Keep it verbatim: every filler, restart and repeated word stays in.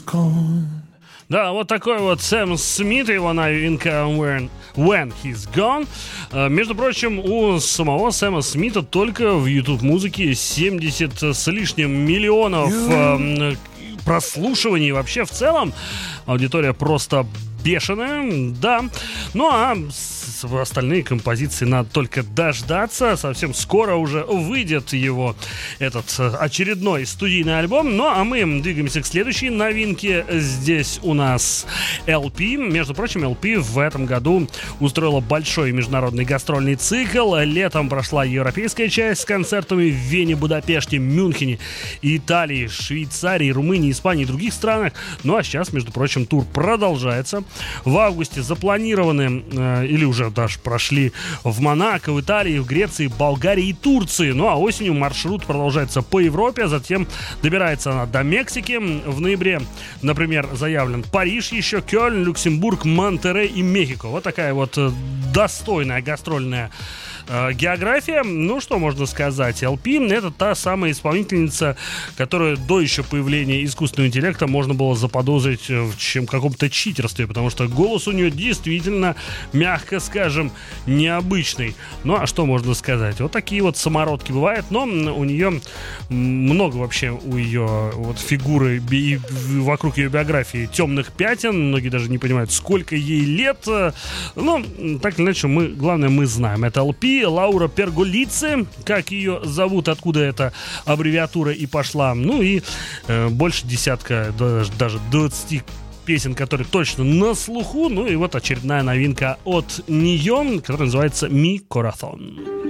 gone. Да, вот такой вот Сэм Смит, его новинка When, When He's Gone. А, между прочим, у самого Сэма Смита только в YouTube-музыке семьдесят с лишним миллионов э, прослушиваний. Вообще, в целом, аудитория просто бешеная, да. Ну, а остальные композиции надо только дождаться. Совсем скоро уже выйдет его этот очередной студийный альбом. Ну, а мы двигаемся к следующей новинке. Здесь у нас эл пи. Между прочим, эл пи в этом году устроила большой международный гастрольный цикл. Летом прошла европейская часть с концертами в Вене, Будапеште, Мюнхене, Италии, Швейцарии, Румынии, Испании и других странах. Ну, а сейчас, между прочим, тур продолжается. В августе запланированы, э, или уже даже прошли в Монако, в Италии, в Греции, Болгарии и Турции. Ну а осенью маршрут продолжается по Европе, затем добирается она до Мексики. В ноябре, например, заявлен Париж еще, Кёльн, Люксембург, Монтеррей и Мехико. Вот такая вот достойная гастрольная э, география. Ну, что можно сказать? эл пи — это та самая исполнительница, которую до еще появления искусственного интеллекта можно было заподозрить в чем каком-то читерстве, потому что голос у нее действительно, мягко скажем, необычный. Ну, а что можно сказать? Вот такие вот самородки бывают, но у нее много вообще, у ее вот фигуры и вокруг ее биографии темных пятен. Многие даже не понимают, сколько ей лет. Ну, так или иначе, мы, главное, мы знаем. Это эл пи, Лаура Перголици, как ее зовут, откуда эта аббревиатура и пошла. Ну и э, больше десятка, даже, даже двадцати песен, которые точно на слуху. Ну и вот очередная новинка от нее, которая называется «Mi Corazón».